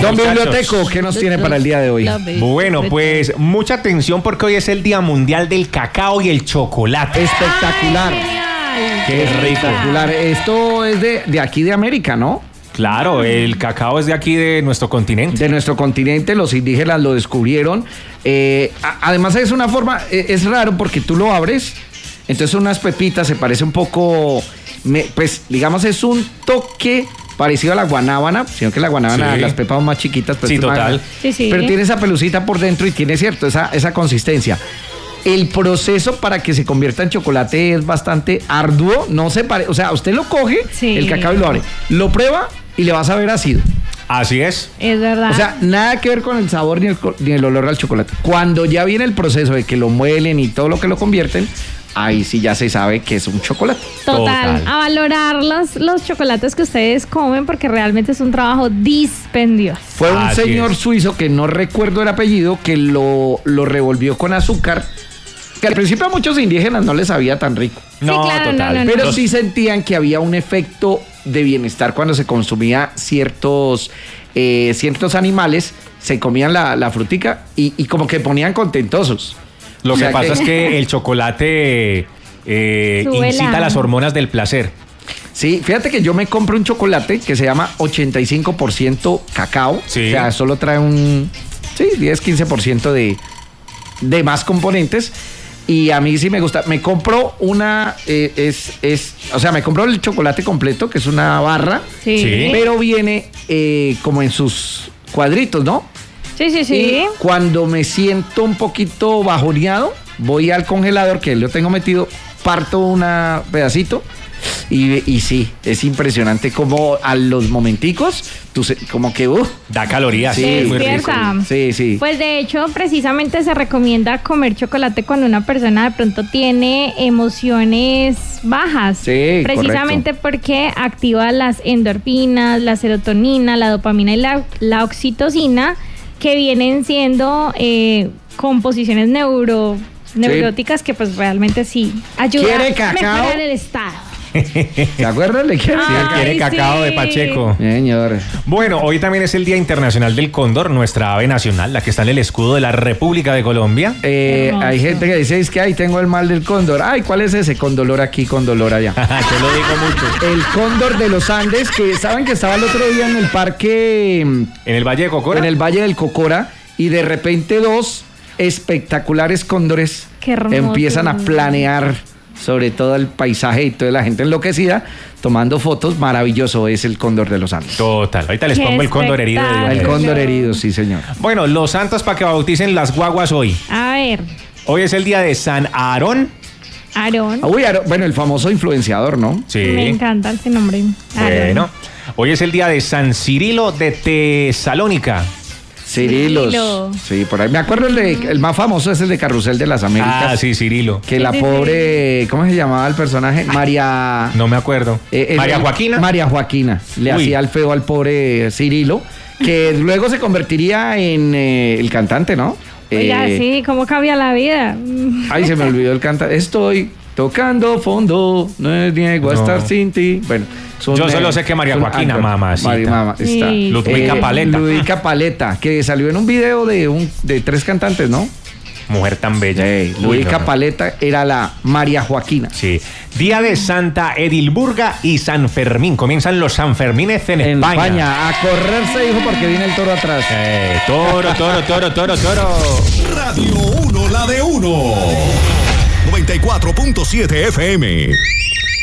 Don Biblioteco, ¿qué nos tiene para el día de hoy? Bueno, pues mucha atención porque hoy es el Día Mundial del Cacao y el Chocolate. Espectacular. Qué rico. Espectacular. Esto es de aquí de América, ¿no? Claro, el cacao es de aquí, de nuestro continente. De nuestro continente, los indígenas lo descubrieron. Además es una forma, es raro porque tú lo abres, entonces unas pepitas, se parece un poco, pues digamos es un toque parecido a la guanábana, sino que la guanábana, las pepas son más chiquitas. Pero sí, total. Pero tiene esa pelucita por dentro y tiene, cierto, esa consistencia. El proceso para que se convierta en chocolate es bastante arduo, no se parece, o sea, usted lo coge, el cacao y lo abre, lo prueba y le va a saber ácido. Así es. Es verdad. O sea, nada que ver con el sabor ni el olor al chocolate. Cuando ya viene el proceso de que lo muelen y todo lo que lo convierten, ahí sí ya se sabe que es un chocolate. Total. A valorar los chocolates que ustedes comen porque realmente es un trabajo dispendioso. Fue un señor suizo que no recuerdo el apellido que lo revolvió con azúcar, que al principio a muchos indígenas no les sabía tan rico. No, sí, claro, total. Pero sí sentían que había un efecto de bienestar cuando se consumía ciertos animales, se comían la frutica y como que ponían contentosos. Lo que pasa es que el chocolate incita las hormonas del placer. Sí, fíjate que yo me compro un chocolate que se llama 85% cacao. Sí. O sea, solo trae 10-15% de más componentes. Y a mí sí me gusta. Me compro me compro el chocolate completo, que es una barra. Sí. Pero viene como en sus cuadritos, ¿no? Sí. Y cuando me siento un poquito bajoneado, voy al congelador, que lo tengo metido, parto un pedacito y sí, es impresionante como a los momenticos, como que da calorías. Sí, muy rico. Sí. Pues de hecho, precisamente se recomienda comer chocolate cuando una persona de pronto tiene emociones bajas. Sí, precisamente porque activa las endorfinas, la serotonina, la dopamina y la oxitocina, que vienen siendo composiciones neuróticas que pues realmente sí ayudan a mejorar el estado. ¿Se acuerdan? ¿Le quiere? Sí, él quiere cacao de Pacheco. Señor. Bueno, hoy también es el Día Internacional del Cóndor, nuestra ave nacional, la que está en el escudo de la República de Colombia. Hay gente que dice, es que tengo el mal del cóndor. Ay, ¿cuál es ese? Con dolor aquí, con dolor allá. Yo lo digo mucho. El cóndor de los Andes, que saben que estaba el otro día en el parque... ¿En el Valle de Cocora? En el Valle del Cocora, y de repente dos espectaculares cóndores empiezan a planear sobre todo el paisaje y toda la gente enloquecida tomando fotos. Maravilloso es el cóndor de los Andes. Total, ahorita les pongo el cóndor herido. El cóndor herido, sí señor. Bueno, los santos para que bauticen las guaguas hoy. A ver. Hoy es el día de San Aarón. Aarón. Bueno, el famoso influenciador, ¿no? Sí. Me encanta ese nombre. Aarón. Bueno, hoy es el día de San Cirilo de Tesalónica. Cirilo. Sí, por ahí. Me acuerdo el más famoso es el de Carrusel de las Américas. Ah, sí, Cirilo. Que la pobre, ¿cómo se llamaba el personaje? María... No me acuerdo. ¿María Joaquina? María Joaquina. Le hacía el feo al pobre Cirilo, que luego se convertiría en el cantante, ¿no? Oiga, sí, ¿cómo cambia la vida? Ay, se me olvidó el cantante. Estoy tocando fondo, no niego a estar sin ti. Bueno, yo solo sé que María Joaquina, mamacita. Está. Ludwika Paleta. Ludwika Paleta, que salió en un video de 3 cantantes, ¿no? Mujer tan bella. Ludwika Paleta era la María Joaquina. Sí. Día de Santa Edilburga y San Fermín. Comienzan los Sanfermines en España. A correrse, hijo, porque viene el toro atrás. Toro. Radio 1, la de 1. 94.7 FM.